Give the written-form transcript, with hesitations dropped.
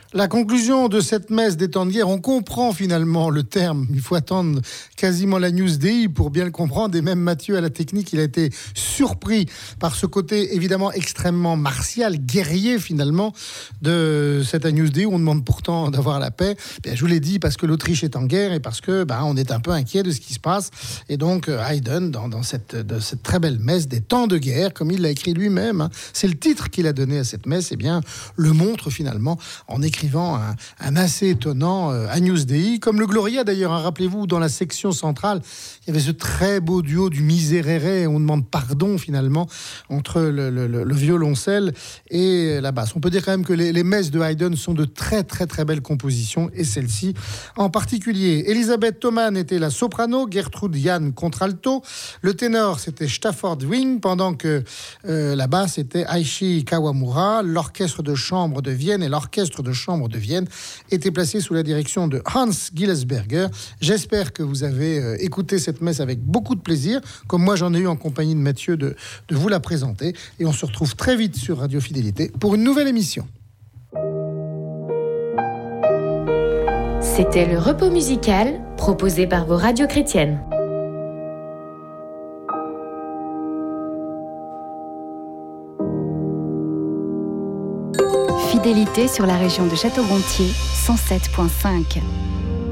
La conclusion de cette messe des temps de guerre, on comprend finalement le terme. Il faut attendre quasiment la News Day pour bien le comprendre. Et même Mathieu à la technique, il a été surpris par ce côté évidemment extrêmement martial, guerrier finalement de cette News Day où on demande pourtant d'avoir la paix. Bien, je vous l'ai dit, parce que l'Autriche est en guerre et parce que on est un peu inquiet de ce qui se passe. Et donc Haydn, dans cette très belle messe des temps de guerre, comme il l'a écrit lui-même, c'est le titre qu'il a donné à cette messe, le montre finalement en écrivant un assez étonnant Agnus Dei, comme le Gloria d'ailleurs. Rappelez-vous, dans la section centrale, il y avait ce très beau duo du Miserere, on demande pardon finalement entre le violoncelle et la basse. On peut dire quand même que les messes de Haydn sont de très très très belles compositions, et celle-ci en particulier. Elisabeth Thoman était la soprano, Gertrude Jahn contralto, le ténor c'était Stafford Wing, pendant que la basse était Aichi Kawamura. L'orchestre de chambre de Vienne et l'orchestre de chambre de Vienne étaient placés sous la direction de Hans Gillesberger. J'espère que vous avez écouté cette messe avec beaucoup de plaisir, comme moi j'en ai eu en compagnie de Mathieu de vous la présenter. Et on se retrouve très vite sur Radio Fidélité pour une nouvelle émission. C'était le repos musical proposé par vos radios chrétiennes. Fidélité sur la région de Château-Gontier, 107.5.